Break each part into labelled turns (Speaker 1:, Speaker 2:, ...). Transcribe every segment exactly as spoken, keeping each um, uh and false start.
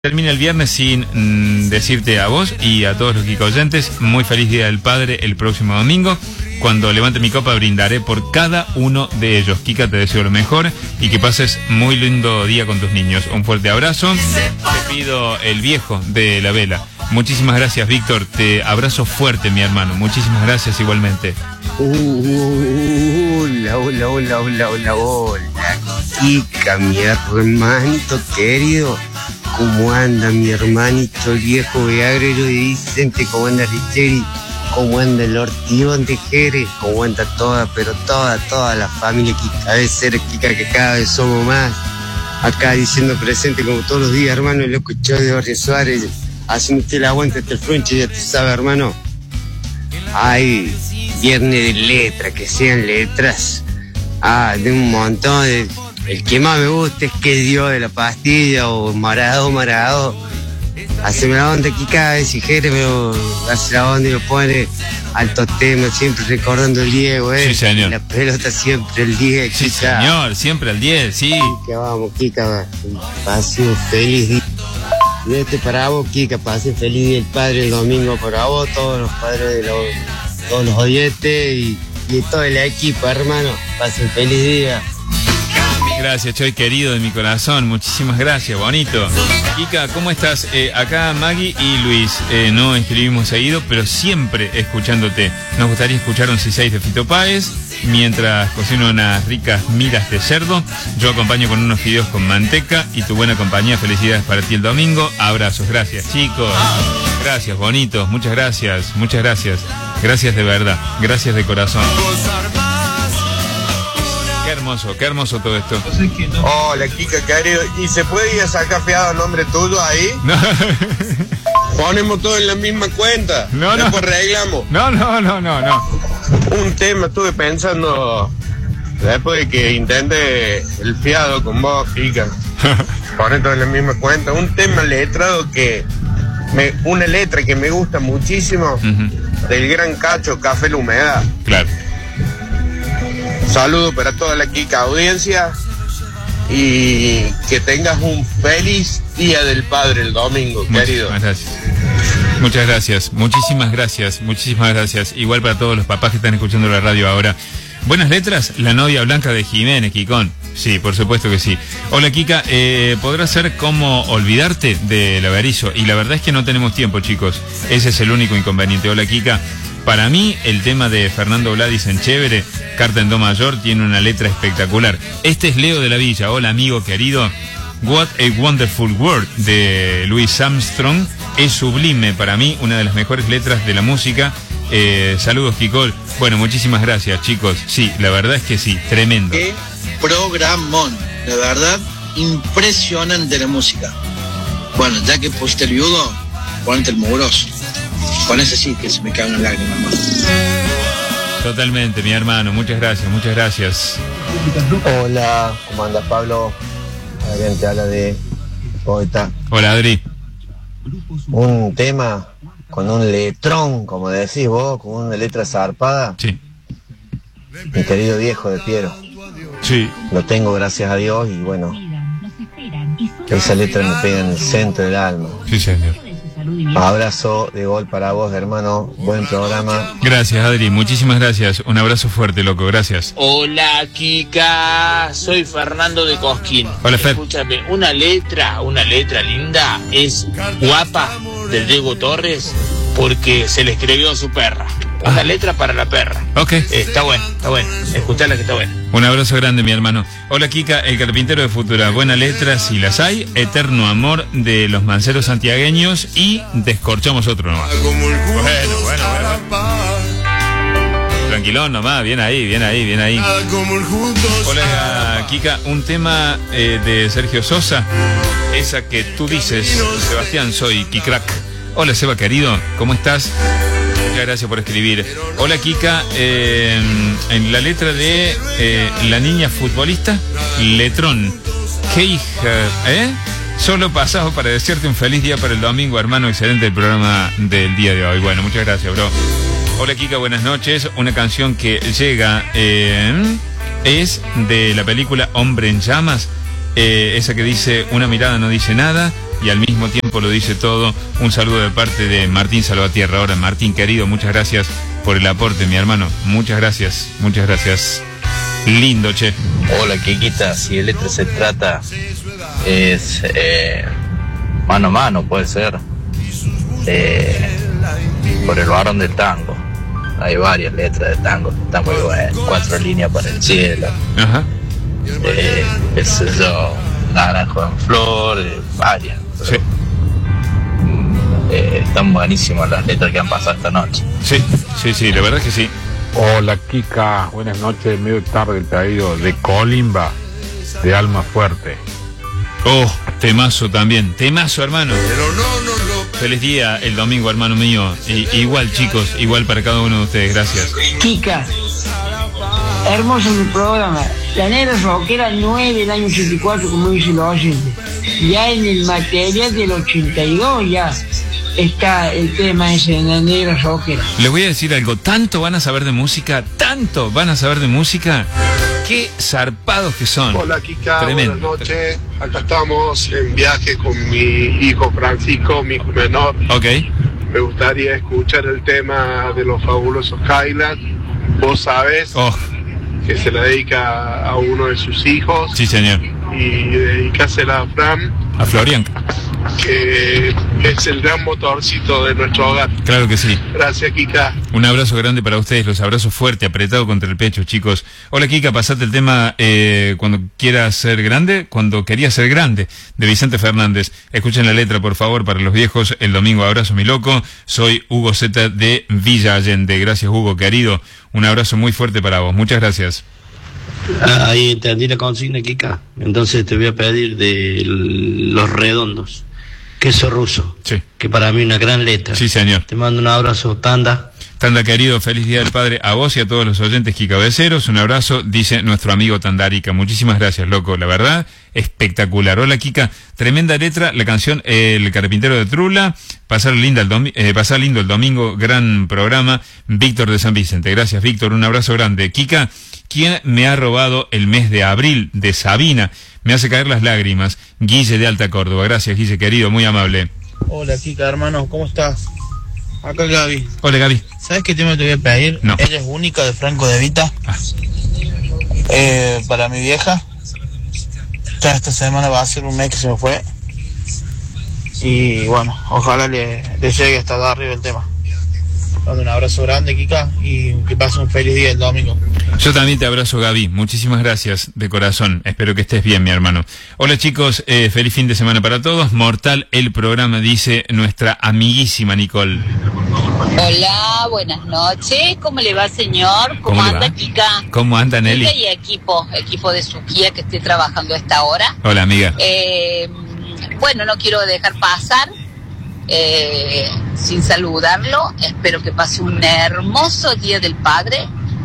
Speaker 1: Termina el viernes sin mm, decirte a vos y a todos los Kika oyentes, muy feliz Día del Padre el próximo domingo. Cuando levante mi copa brindaré por cada uno de ellos. Kika, te deseo lo mejor y que pases muy lindo día con tus niños. Un fuerte abrazo. Te pido el viejo de la vela. Muchísimas gracias, Víctor. Te abrazo fuerte, mi hermano. Muchísimas gracias igualmente.
Speaker 2: Uh, hola, hola, hola, hola, hola, hola. Kika, mi hermanito querido. ¿Cómo anda mi hermanito, el viejo Viagrero de Vicente? ¿Cómo anda Richeri? ¿Cómo anda el Ortigón de Jerez? ¿Cómo anda toda, pero toda, toda la familia Kika de ser Kika, que cada vez somos más? Acá diciendo presente como todos los días, hermano, el loco Cho de Jorge Suárez, haciendo usted el aguante hasta el frunche, ya te sabe, hermano. Ay, viernes de letras, que sean letras. Ah, de un montón de... El que más me gusta es que dio de la pastilla o Marado, Marado. Hace la onda aquí cada vez y Jerez, pero hace la onda y lo pone alto tema, siempre recordando el Diego, ¿eh?
Speaker 1: Sí, señor.
Speaker 2: La pelota siempre el diez,
Speaker 1: Sí,
Speaker 2: Kika.
Speaker 1: señor, siempre al diez, sí.
Speaker 2: Que vamos, Kika, pase un feliz día. Este para vos, Kika, pase feliz día el padre el domingo para vos, todos los padres de los, todos los oyentes y, y todo el equipo, hermano. Pasen feliz día.
Speaker 1: Gracias, Choy, querido de mi corazón. Muchísimas gracias, bonito. Kika, ¿cómo estás? Eh, acá Maggie y Luis, eh, no escribimos seguido, pero siempre escuchándote. Nos gustaría escuchar un C seis de Fito Páez, mientras cocino unas ricas miras de cerdo. Yo acompaño con unos fideos con manteca y tu buena compañía. Felicidades para ti el domingo. Abrazos, gracias, chicos. Gracias, bonitos. Muchas gracias, muchas gracias. Gracias de verdad, gracias de corazón. Qué hermoso, qué hermoso todo esto.
Speaker 3: Hola, Kika, querido. ¿Y se puede ir a sacar fiado el nombre tuyo ahí?
Speaker 1: No.
Speaker 3: Ponemos todo en la misma cuenta.
Speaker 1: No, no.
Speaker 3: Después arreglamos.
Speaker 1: No, no, no, no, no.
Speaker 3: Un tema estuve pensando después de que intente el fiado con vos, Kika. Poner todo en la misma cuenta. Un tema letrado que... Me, una letra que me gusta muchísimo, uh-huh. Del gran Cacho, Café La Humedad.
Speaker 1: Claro.
Speaker 3: Saludo para toda la Kika audiencia y que tengas un feliz Día del Padre el domingo,
Speaker 1: Muchísimas
Speaker 3: querido.
Speaker 1: Gracias. Muchas gracias, muchísimas gracias, muchísimas gracias. Igual para todos los papás que están escuchando la radio ahora. Buenas letras, La novia blanca de Jiménez, Kikón. Sí, por supuesto que sí. Hola, Kika, eh, ¿podrá ser Cómo olvidarte de La Berizo? Y la verdad es que no tenemos tiempo, chicos. Ese es el único inconveniente. Hola, Kika. Para mí, el tema de Fernando Vladis en Chévere, Carta en Do mayor, tiene una letra espectacular. Este es Leo de la Villa. Hola, amigo querido. What a Wonderful World de Louis Armstrong es sublime para mí, una de las mejores letras de la música. Eh, saludos, Kikol. Bueno, muchísimas gracias, chicos. Sí, la verdad es que sí, tremendo.
Speaker 4: Qué programón, de verdad, impresionante la música. Bueno, ya que pusiste el viudo, ponete el mugroso. Con ese sí que se me caen las lágrimas, hermano.
Speaker 1: Totalmente, mi hermano. Muchas gracias, muchas gracias.
Speaker 5: Hola, ¿cómo andas, Pablo? Alguien te habla de Poeta.
Speaker 1: Hola, Adri.
Speaker 5: Un tema con un letrón, como decís vos, con una letra zarpada.
Speaker 1: Sí.
Speaker 5: Mi querido viejo de Piero.
Speaker 1: Sí.
Speaker 5: Lo tengo, gracias a Dios, y bueno, que esa letra me pega en el centro del alma.
Speaker 1: Sí, señor.
Speaker 5: Abrazo de gol para vos, hermano. Buen programa.
Speaker 1: Gracias, Adri. Muchísimas gracias. Un abrazo fuerte, loco. Gracias.
Speaker 6: Hola, Kika. Soy Fernando de Cosquín.
Speaker 1: Hola, Fer.
Speaker 6: Escúchame, una letra, una letra linda es Guapa del Diego Torres porque se le escribió a su perra. Una ah. letra para la perra.
Speaker 1: Ok.
Speaker 6: Eh, está bueno, está bueno. Escuchala que está bueno.
Speaker 1: Un abrazo grande, mi hermano. Hola, Kika, el carpintero de Futura. Buena letra, si las hay. Eterno amor de los manceros santiagueños y Descorchamos otro nomás. Bueno, bueno, bueno. Tranquilón nomás, bien ahí, bien ahí, bien ahí. Hola, Kika, un tema eh, de Sergio Sosa. Esa que tú dices, Sebastián, soy Kikrak. Hola, Seba, querido, ¿cómo estás? Muchas gracias por escribir. Hola, Kika, eh, en la letra de eh, La niña futbolista, letrón. ¿Qué hija? ¿Eh? Solo pasado para desearte un feliz día para el domingo, hermano. Excelente el programa del día de hoy. Bueno, muchas gracias, bro. Hola, Kika, buenas noches. Una canción que llega eh, es de la película Hombre en Llamas. Eh, esa que dice, una mirada no dice nada. y al mismo tiempo lo dice todo. Un saludo de parte de Martín Salvatierra. Ahora, Martín querido, muchas gracias por el aporte, mi hermano. Muchas gracias, muchas gracias. Lindo, che.
Speaker 7: Hola, Kikita. Si el letra se trata, es eh, mano a mano, puede ser. Eh, por el varón del tango. Hay varias letras de tango. Está muy bueno. Cuatro líneas para el cielo.
Speaker 1: Ajá.
Speaker 7: Eh, qué sé yo, naranjo en flor, eh, varias.
Speaker 1: Sí.
Speaker 7: Eh, están buenísimas las letras que han pasado esta noche.
Speaker 1: Sí, sí, sí, la verdad es que sí.
Speaker 8: Hola, Kika, buenas noches, medio tarde el pedido de Colimba, de Alma Fuerte.
Speaker 1: Oh, temazo también, temazo, hermano. Feliz día el domingo, hermano mío. I, igual, chicos, igual para cada uno de ustedes, gracias.
Speaker 9: Kika, hermoso mi programa. La Negra Rockera nueve del año ochenta y cuatro, como dice los oyentes. Ya en el material del ochenta y dos ya está el tema ese de La Negra Rockera.
Speaker 1: Les voy a decir algo, tanto van a saber de música, tanto van a saber de música, qué zarpados que son.
Speaker 10: Hola, Kika,
Speaker 1: tremendo.
Speaker 10: Buenas noches. Acá estamos en viaje con mi hijo Francisco, mi hijo menor.
Speaker 1: Ok.
Speaker 10: Me gustaría escuchar el tema de los fabulosos Cadillacs. Vos sabés.
Speaker 1: Oh.
Speaker 10: Que se la dedica a uno de sus hijos.
Speaker 1: Sí, señor.
Speaker 10: Y dedicásela a Fran.
Speaker 1: A Florian.
Speaker 10: Que es el gran motorcito de nuestro hogar.
Speaker 1: Claro que sí.
Speaker 10: Gracias, Kika.
Speaker 1: Un abrazo grande para ustedes, los abrazos fuerte, apretado contra el pecho, chicos. Hola, Kika, pasate el tema eh, Cuando quieras ser grande, cuando querías ser grande, de Vicente Fernández. Escuchen la letra, por favor, para los viejos. El domingo, abrazo, mi loco. Soy Hugo Z de Villa Allende. Gracias, Hugo, querido. Un abrazo muy fuerte para vos. Muchas gracias.
Speaker 11: Ah, ahí entendí la consigna, Kika. Entonces te voy a pedir de Los Redondos, Queso Ruso,
Speaker 1: sí,
Speaker 11: que para mí es una gran letra.
Speaker 1: Sí, señor.
Speaker 11: Te mando un abrazo, Tanda.
Speaker 1: Tanda, querido, feliz Día del Padre a vos y a todos los oyentes Kikabeceros. Un abrazo, dice nuestro amigo Tandarica. Muchísimas gracias, loco, la verdad, espectacular. Hola, Kika, tremenda letra, la canción El Carpintero de Trula. Pasar, linda el domi- eh, pasar lindo el domingo, gran programa. Víctor de San Vicente. Gracias, Víctor, un abrazo grande. Kika, ¿quién me ha robado el mes de abril? De Sabina. Me hace caer las lágrimas. Guille de Alta Córdoba. Gracias, Guille, querido, muy amable.
Speaker 12: Hola, Kika, hermano, ¿cómo estás? Acá Gaby.
Speaker 1: Hola, Gaby.
Speaker 12: ¿Sabes qué tema te voy a pedir?
Speaker 1: No.
Speaker 12: Ella es única, de Franco De Vita.
Speaker 1: Ah.
Speaker 12: Eh, para mi vieja. Ya esta semana va a ser un mes que se me fue. Y bueno, ojalá le, le llegue hasta acá arriba el tema. Un abrazo grande, Kika, y que pase un feliz día el domingo.
Speaker 1: Yo también te abrazo, Gaby. Muchísimas gracias de corazón. Espero que estés bien, mi hermano. Hola, chicos. Eh, feliz fin de semana para todos. Mortal el programa, dice nuestra amiguísima Nicole.
Speaker 13: Hola, buenas noches. ¿Cómo le va, señor? ¿Cómo,
Speaker 1: ¿Cómo le
Speaker 13: anda,
Speaker 1: va?
Speaker 13: Kika?
Speaker 1: ¿Cómo anda, Nelly?
Speaker 13: Kika y equipo, equipo de Suquía que esté trabajando a esta hora.
Speaker 1: Hola, amiga.
Speaker 13: Eh, bueno, no quiero dejar pasar eh, sin saludarlo. Espero que pase un hermoso Día del Padre.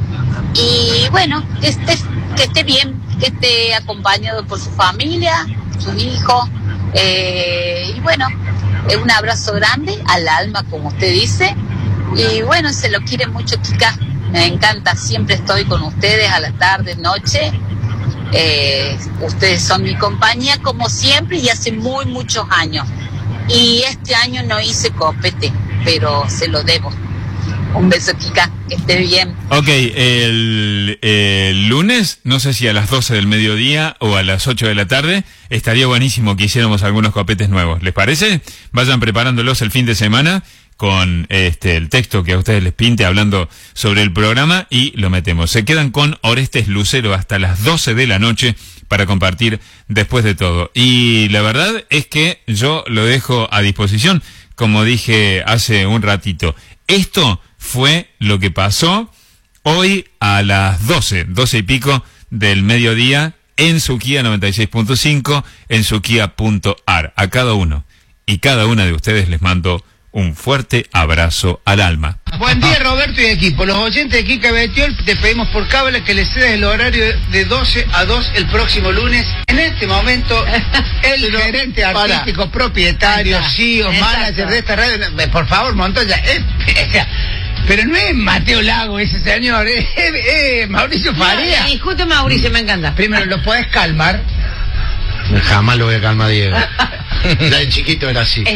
Speaker 13: Y bueno, que esté, que esté bien, que esté acompañado por su familia, sus hijos. Eh, y bueno, eh, un abrazo grande al alma, como usted dice. Y bueno, se lo quiere mucho, Kika. Me encanta, siempre estoy con ustedes a la tarde, noche. Eh, ustedes son mi compañía como siempre y hace muy muchos años. Y este año no hice copete, pero se lo debo. Un beso, Kika, que esté bien.
Speaker 1: Ok, el, el lunes, no sé si a las doce del mediodía o a las ocho de la tarde, estaría buenísimo que hiciéramos algunos copetes nuevos. ¿Les parece? Vayan preparándolos el fin de semana con este el texto que a ustedes les pinte hablando sobre el programa y lo metemos. Se quedan con Orestes Lucero hasta las doce de la noche para compartir después de todo. Y la verdad es que yo lo dejo a disposición, como dije hace un ratito. Esto fue lo que pasó hoy a las doce, doce y pico del mediodía en Suquía noventa y seis punto cinco, en suquía punto ar. A cada uno y cada una de ustedes les mando un fuerte abrazo al alma.
Speaker 14: Buen día, Roberto y equipo. Los oyentes de Kika Betiol te pedimos por cable que les cedas el horario de doce a dos el próximo lunes. En este momento, el gerente artístico, para. propietario, C E O, Exacto. manager de esta radio, por favor, Montoya, eh, pero no es Mateo Lago ese señor, es, es, es Mauricio Faría.
Speaker 15: No, discute Mauricio, me encanta.
Speaker 14: Primero, ¿lo podés calmar? Jamás lo voy a calmar a Diego. Ya de chiquito era así.